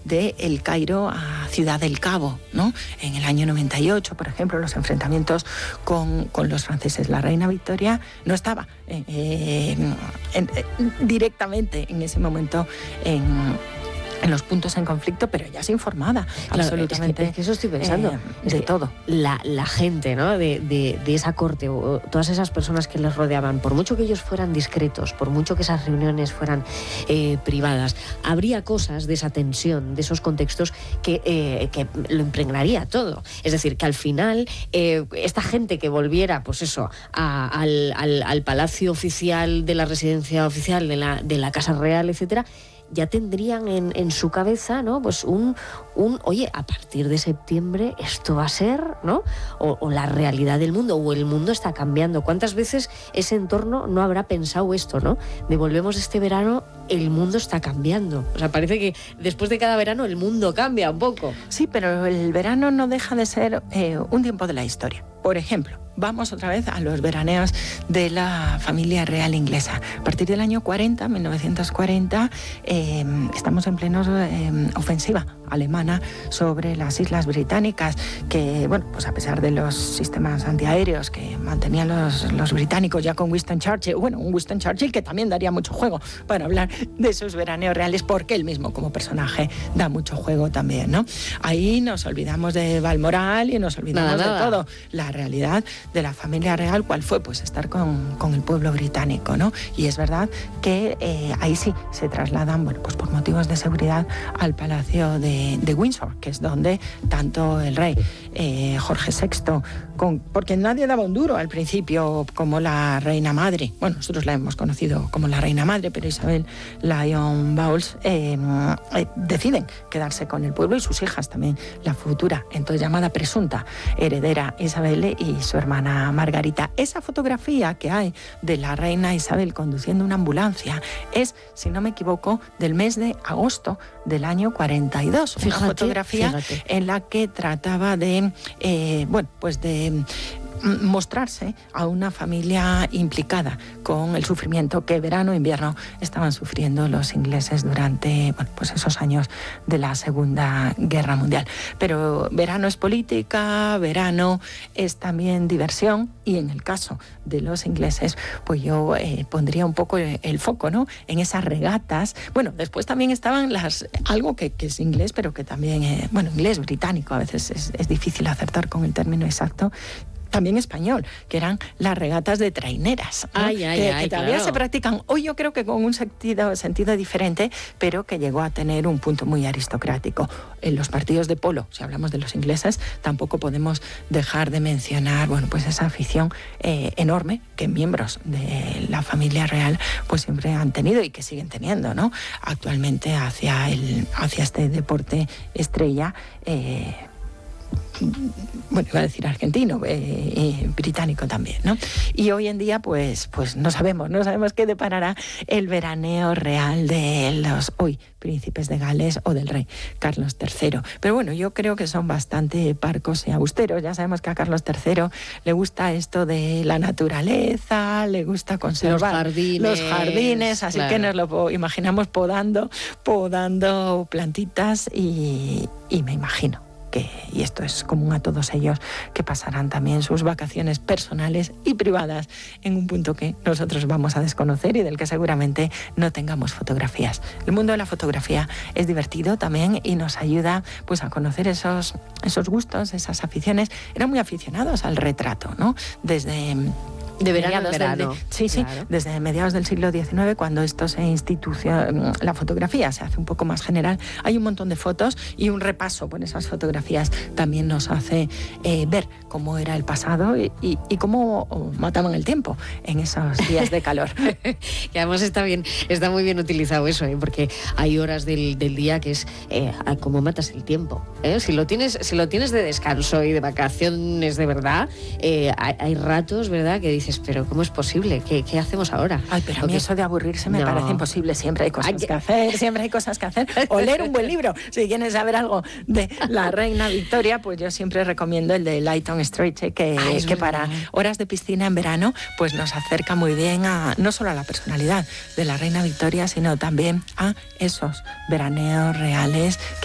de El Cairo a Ciudad del Cabo, ¿no? En el año 98, por ejemplo, los enfrentamientos con los franceses. La reina Victoria no estaba directamente en ese momento en los puntos en conflicto, pero ella es informada, claro, absolutamente. Es que eso estoy pensando. De todo. La gente, ¿no?, de esa corte, o todas esas personas que les rodeaban, por mucho que ellos fueran discretos, por mucho que esas reuniones fueran privadas, habría cosas de esa tensión, de esos contextos que lo impregnaría todo. Es decir, que al final esta gente que volviera, pues eso, al palacio oficial de la residencia oficial de la Casa Real, etcétera, ya tendrían en su cabeza, ¿no?, pues oye, a partir de septiembre esto va a ser, ¿no?, o la realidad del mundo, o el mundo está cambiando. ¿Cuántas veces ese entorno no habrá pensado esto, ¿no? De volvemos este verano, el mundo está cambiando. O sea, parece que después de cada verano el mundo cambia un poco. Sí, pero el verano no deja de ser un tiempo de la historia. Por ejemplo, vamos otra vez a los veraneos de la familia real inglesa. A partir del año 40, 1940, estamos en plena ofensiva alemana sobre las islas británicas, que, bueno, pues a pesar de los sistemas antiaéreos que mantenían los británicos ya con Winston Churchill, bueno, un Winston Churchill que también daría mucho juego para hablar de sus veraneos reales, porque él mismo como personaje da mucho juego también, ¿no? Ahí nos olvidamos de Balmoral y nos olvidamos de todo. La realidad de la familia real, ¿cuál fue? Pues estar con el pueblo británico, ¿no? Y es verdad que ahí sí se trasladan, bueno, pues por motivos de seguridad al Palacio de Windsor, que es donde tanto el rey Jorge VI, porque nadie daba un duro al principio, como la reina madre, bueno, nosotros la hemos conocido como la reina madre, pero Isabel Lyon Bowles deciden quedarse con el pueblo, y sus hijas también, la futura, entonces llamada presunta heredera Isabel y su hermana Margarita. Esa fotografía que hay de la reina Isabel conduciendo una ambulancia es, si no me equivoco, del mes de agosto del año 42. Una fotografía en la que trataba de, de mostrarse a una familia implicada con el sufrimiento que verano e invierno estaban sufriendo los ingleses durante, bueno, pues esos años de la Segunda Guerra Mundial. Pero verano es política, verano es también diversión, y en el caso de los ingleses, pues yo pondría un poco el foco, ¿no?, en esas regatas. Bueno, después también estaban algo que es inglés, pero que también, inglés británico, a veces es difícil acertar con el término exacto, también español, que eran las regatas de traineras, ¿no? que todavía se practican hoy, yo creo que con un sentido diferente, pero que llegó a tener un punto muy aristocrático. En los partidos de polo, si hablamos de los ingleses, tampoco podemos dejar de mencionar, bueno, pues esa afición enorme que miembros de la familia real pues siempre han tenido y que siguen teniendo, ¿no?, actualmente hacia este deporte estrella. Bueno, iba a decir argentino, británico también, ¿no? Y hoy en día, pues no sabemos qué deparará el veraneo real de los hoy príncipes de Gales o del rey Carlos III. Pero bueno, yo creo que son bastante parcos y austeros. Ya sabemos que a Carlos III le gusta esto de la naturaleza, le gusta conservar los jardines, así claro, que nos lo imaginamos podando plantitas y me imagino y esto es común a todos ellos, que pasarán también sus vacaciones personales y privadas en un punto que nosotros vamos a desconocer y del que seguramente no tengamos fotografías. El mundo de la fotografía es divertido también y nos ayuda pues a conocer esos gustos, esas aficiones. Eran muy aficionados al retrato, ¿no? Desde desde mediados del siglo XIX, cuando esto se la fotografía se hace un poco más general. Hay un montón de fotos y un repaso por esas fotografías también nos hace ver cómo era el pasado y cómo mataban el tiempo en esos días de calor. Y además está muy bien utilizado eso, porque hay horas del día que es cómo matas el tiempo, ¿eh? Si lo tienes de descanso y de vacaciones de verdad, hay ratos, ¿verdad?, que dices, pero ¿cómo es posible? ¿Qué hacemos ahora? Ay, pero a mí eso de aburrirse me parece imposible. Siempre hay cosas que hacer. O leer un buen libro. Si quieres saber algo de la reina Victoria, pues yo siempre recomiendo el de Lytton Strachey, que para horas de piscina en verano, pues nos acerca muy bien no solo a la personalidad de la reina Victoria, sino también a esos veraneos reales